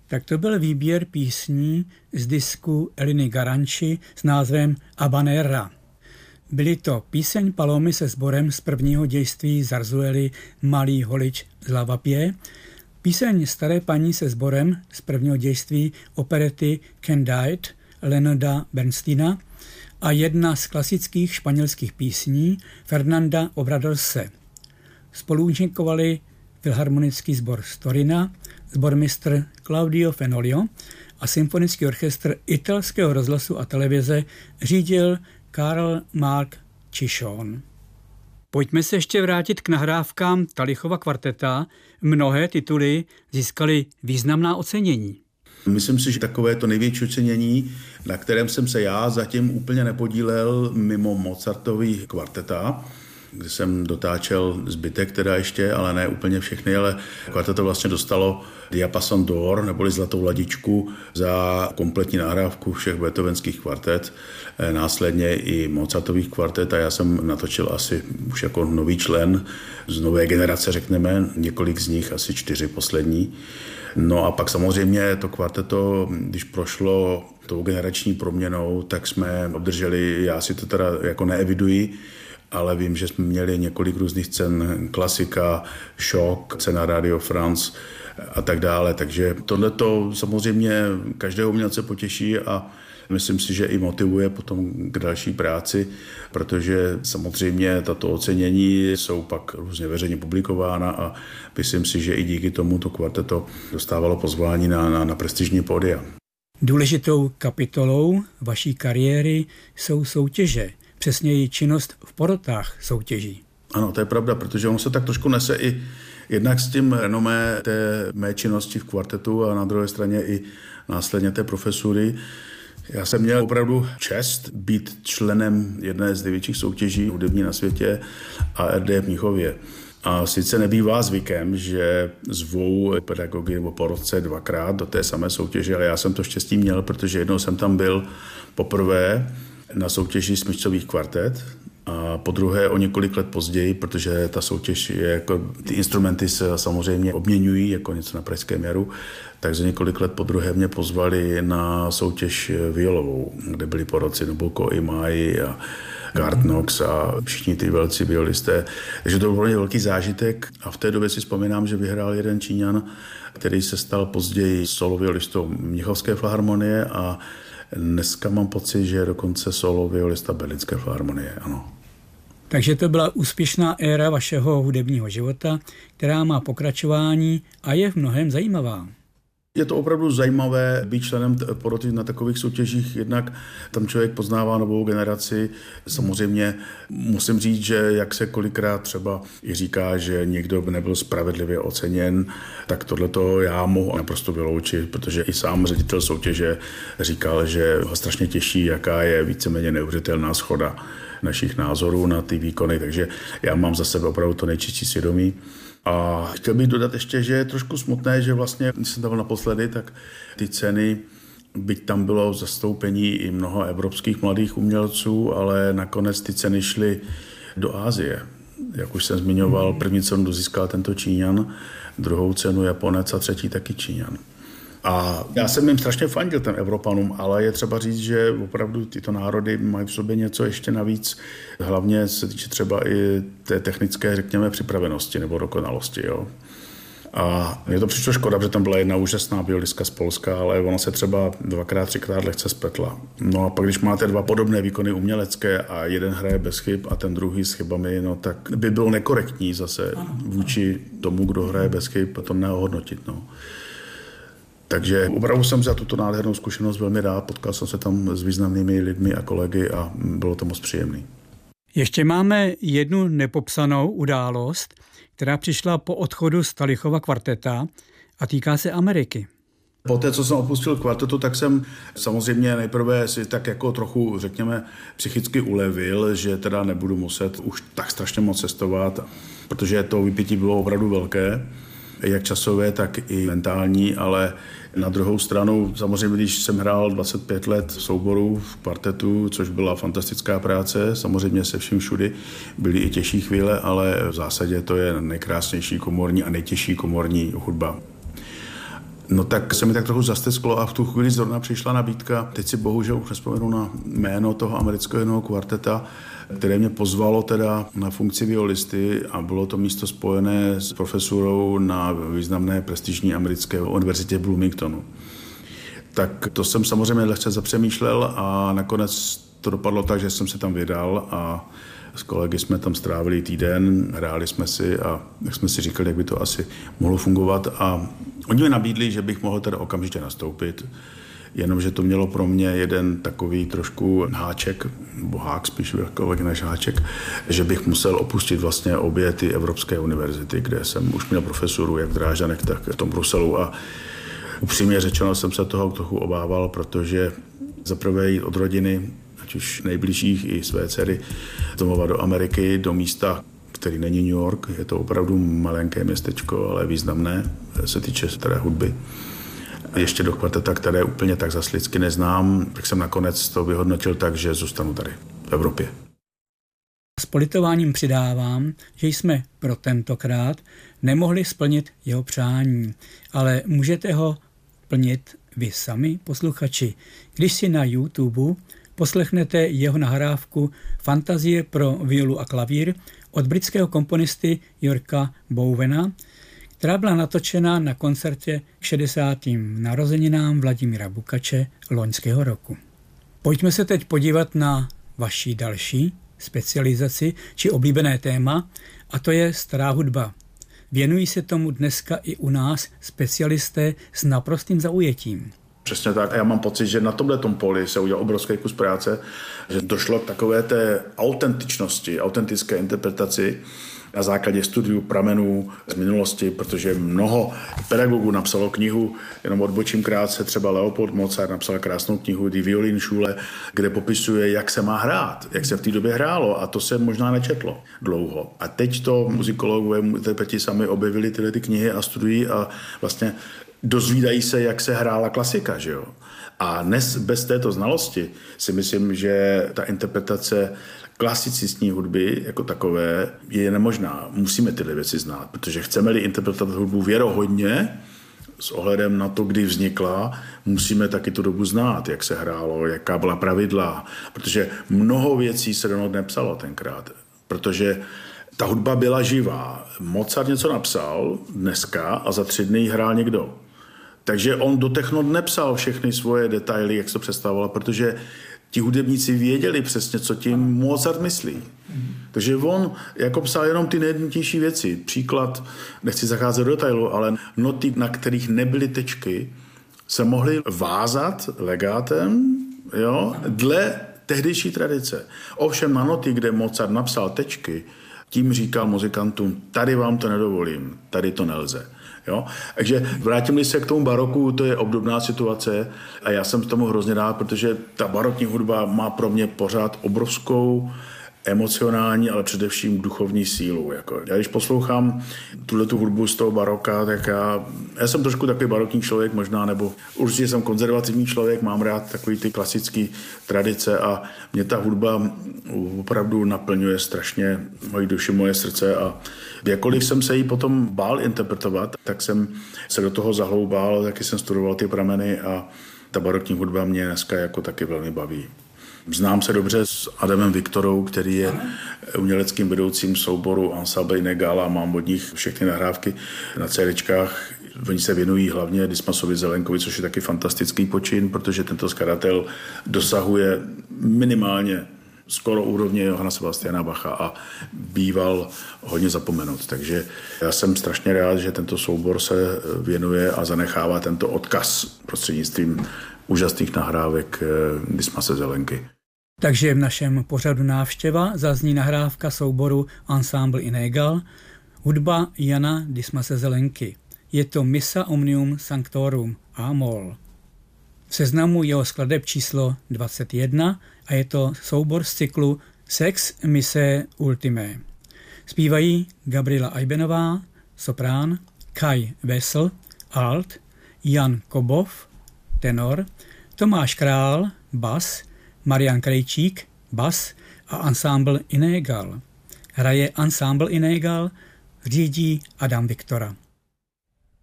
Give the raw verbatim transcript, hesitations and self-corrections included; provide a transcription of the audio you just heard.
tak to byl výběr písní z disku Eliny Garanči s názvem Habanera. Byly to píseň Palomy se sborem z prvního dějství Zarzuely Malý holič z Lavapě, píseň Staré paní se sborem z prvního dějství operety Candide Leonarda Bernsteina a jedna z klasických španělských písní Fernanda Obradorse. Spoluúčinkovali Filharmonický sbor z Torina, sbormistr Claudio Fenolio a symfonický orchestr italského rozhlasu a televize řídil Karl Mark Cichon. Pojďme se ještě vrátit k nahrávkám Talichova kvarteta. Mnohé tituly získaly významná ocenění. Myslím si, že takové to největší ocenění, na kterém jsem se já zatím úplně nepodílel mimo Mozartový kvarteta, kde jsem dotáčel zbytek teda ještě, ale ne úplně všechny, ale kvarteto vlastně dostalo Diapason d'Or, neboli zlatou ladičku za kompletní nahrávku všech beethovenských kvartet, následně i Mozartových kvartet a já jsem natočil asi už jako nový člen z nové generace, řekneme, několik z nich, asi čtyři poslední. No a pak samozřejmě to kvarteto, když prošlo tou generační proměnou, tak jsme obdrželi, já si to teda jako neeviduji, ale vím, že jsme měli několik různých cen, klasika, šok, cena Radio France a tak dále. Takže tohleto samozřejmě každého umělce potěší a myslím si, že i motivuje potom k další práci, protože samozřejmě tato ocenění jsou pak různě veřejně publikována a myslím si, že i díky tomu to kvarteto dostávalo pozvání na, na, na prestižní pódia. Důležitou kapitolou vaší kariéry jsou soutěže, přesněji činnost v porotách soutěží. Ano, to je pravda, protože ono se tak trošku nese i jednak s tím renomé té mé činnosti v kvartetu a na druhé straně i následně té profesury. Já jsem měl opravdu čest být členem jedné z největších soutěží hudební na světě A R D v Mnichově. A sice nebývá zvykem, že zvou pedagogy nebo porotce dvakrát do té samé soutěže, ale já jsem to štěstí měl, protože jednou jsem tam byl poprvé na soutěži smyčcových kvartet a po druhé o několik let později, protože ta soutěž je jako, ty instrumenty se samozřejmě obměňují jako něco na Pražském jaru, tak za několik let po druhé mě pozvali na soutěž violovou, kde byli porotci Noboko Imai a Gart Knox a všichni ty velcí violisté. Takže to byl pro mě velký zážitek a v té době si vzpomínám, že vyhrál jeden Číňan, který se stal později solo violistou Mnichovské filharmonie a dneska mám pocit, že je dokonce solo violista Berlínské filharmonie, ano. Takže to byla úspěšná éra vašeho hudebního života, která má pokračování a je v mnohém zajímavá. Je to opravdu zajímavé být členem poroty na takových soutěžích, jednak tam člověk poznává novou generaci. Samozřejmě musím říct, že jak se kolikrát třeba i říká, že někdo by nebyl spravedlivě oceněn, tak tohleto já mohu naprosto vyloučit, protože i sám ředitel soutěže říkal, že ho strašně těší, jaká je víceméně neuvěřitelná shoda našich názorů na ty výkony, takže já mám za sebe opravdu to nejčistší svědomí. A chtěl bych dodat ještě, že je trošku smutné, že vlastně, když jsem tam byl naposledy, tak ty ceny, byť tam bylo zastoupení i mnoho evropských mladých umělců, ale nakonec ty ceny šly do Asie. Jak už jsem zmiňoval, první cenu získal tento Číňan, druhou cenu Japonec a třetí taky Číňan. A já jsem jim strašně fandil těm Evropanům, ale je třeba říct, že opravdu tyto národy mají v sobě něco ještě navíc, hlavně se týče třeba i té technické, řekněme, připravenosti nebo dokonalosti. Jo. A mně to přišlo škoda, protože tam byla jedna úžasná violistka z Polska, ale ona se třeba dvakrát, třikrát lehce spletla. No a pak, když máte dva podobné výkony umělecké a jeden hraje bez chyb a ten druhý s chybami, no tak by bylo nekorektní zase vůči tomu, kdo hraje bez chyb, to neohodnotit. No. Takže opravdu jsem za tuto nádhernou zkušenost velmi rád, potkal jsem se tam s významnými lidmi a kolegy a bylo to moc příjemné. Ještě máme jednu nepopsanou událost, která přišla po odchodu z Talichova kvarteta a týká se Ameriky. Poté, co jsem opustil kvartetu, tak jsem samozřejmě nejprve si tak jako trochu, řekněme, psychicky ulevil, že teda nebudu muset už tak strašně moc cestovat, protože to vypětí bylo opravdu velké, jak časové, tak i mentální, ale na druhou stranu, samozřejmě, když jsem hrál dvacet pět let v souboru, v kvartetu, což byla fantastická práce, samozřejmě se vším všudy, byly i těžší chvíle, ale v zásadě to je nejkrásnější komorní a nejtěžší komorní hudba. No tak se mi tak trochu zastesklo a v tu chvíli zrovna přišla nabídka. Teď si bohužel už nespomenu na jméno toho amerického kvarteta, které mě pozvalo teda na funkci violisty a bylo to místo spojené s profesurou na významné prestižní americké univerzitě v Bloomingtonu. Tak to jsem samozřejmě lehce zapřemýšlel a nakonec to dopadlo tak, že jsem se tam vydal a s kolegy jsme tam strávili týden, hráli jsme si a jak jsme si říkali, jak by to asi mohlo fungovat a oni mi nabídli, že bych mohl teda okamžitě nastoupit, jenomže to mělo pro mě jeden takový trošku háček, nebo hák spíš takový než háček, že bych musel opustit vlastně obě ty evropské univerzity, kde jsem už měl profesuru jak v Drážďanech, tak v tom Bruselu a upřímně řečeno jsem se toho trochu obával, protože zaprvé jít od rodiny, ať už nejbližších i své dcery, domova do Ameriky, do místa, který není New York, je to opravdu malinké městečko, ale významné, se týče staré hudby. A ještě do kvarteta, které úplně tak zas lidsky neznám, tak jsem nakonec to vyhodnotil tak, že zůstanu tady v Evropě. S politováním přidávám, že jsme pro tentokrát nemohli splnit jeho přání, ale můžete ho plnit vy sami, posluchači, když si na YouTube poslechnete jeho nahrávku Fantazie pro violu a klavír od britského komponisty Yorka Bowena, která byla natočena na koncertě k šedesátým narozeninám Vladimíra Bukače loňského roku. Pojďme se teď podívat na vaši další specializaci či oblíbené téma, a to je stará hudba. Věnují se tomu dneska i u nás specialisté s naprostým zaujetím. Přesně tak. A já mám pocit, že na tomhletom poli se udělal obrovský kus práce, že došlo k takové té autentičnosti, autentické interpretaci na základě studiů pramenů z minulosti, protože mnoho pedagogů napsalo knihu, jenom odbočím krátce, třeba Leopold Mozart napsal krásnou knihu Die Violinschule, kde popisuje, jak se má hrát, jak se v té době hrálo a to se možná nečetlo dlouho. A teď to muzikologové, interpreti sami objevili tyhle ty knihy a studují a vlastně dozvídají se, jak se hrála klasika, že jo. A dnes bez této znalosti si myslím, že ta interpretace klasicistní hudby jako takové je nemožná. Musíme tyhle věci znát, protože chceme-li interpretovat hudbu věrohodně, s ohledem na to, kdy vznikla, musíme taky tu dobu znát, jak se hrálo, jaká byla pravidla, protože mnoho věcí se do not nepsalo tenkrát, protože ta hudba byla živá. Mozart něco napsal dneska a za tři dny hrál někdo. Takže on do těch not nepsal všechny svoje detaily, jak se to představoval, protože ti hudebníci věděli přesně, co tím Mozart myslí. Takže on jako psal jenom ty nejdůležitější věci. Příklad, nechci zacházet do detailu, ale noty, na kterých nebyly tečky, se mohly vázat legátem, jo, dle tehdejší tradice. Ovšem na noty, kde Mozart napsal tečky, tím říkal muzikantům, tady vám to nedovolím, tady to nelze. Jo? Takže vrátím se k tomu baroku, to je obdobná situace a já jsem z tomu hrozně rád, protože ta barokní hudba má pro mě pořád obrovskou emocionální, ale především duchovní sílu. Jako. Já když poslouchám tuhletu hudbu z toho baroka, tak já, já jsem trošku takový barokní člověk možná, nebo určitě jsem konzervativní člověk, mám rád takový ty klasické tradice a mě ta hudba opravdu naplňuje strašně moji duši, moje srdce a jakkoliv jsem se jí potom bál interpretovat, tak jsem se do toho zahloubal, taky jsem studoval ty prameny a ta barokní hudba mě dneska jako taky velmi baví. Znám se dobře s Adamem Viktorou, který je uměleckým vedoucím souboru Ensemble Inégal a mám od nich všechny nahrávky na CDčkách. Oni se věnují hlavně Dismasovi Zelenkovi, což je taky fantastický počin, protože tento skladatel dosahuje minimálně skoro úrovně Johanna Sebastiana Bacha a býval hodně zapomenut. Takže já jsem strašně rád, že tento soubor se věnuje a zanechává tento odkaz prostřednictvím úžasných nahrávek Dismase Zelenky. Takže v našem pořadu Návštěva zazní nahrávka souboru Ensemble Inégal, hudba Jana Dismase Zelenky. Je to Missa Omnium Sanctorum A-moll. V seznamu jeho skladeb číslo dvacet jedna a je to soubor z cyklu Sex Mise Ultimé. Zpívají Gabriela Ajbenová, soprán, Kai Wessel, alt, Jan Kobov, tenor, Tomáš Král, bas, Marian Krejčík, bas a Ensemble Inégal. Hraje Ensemble Inégal, řídí Adam Viktora.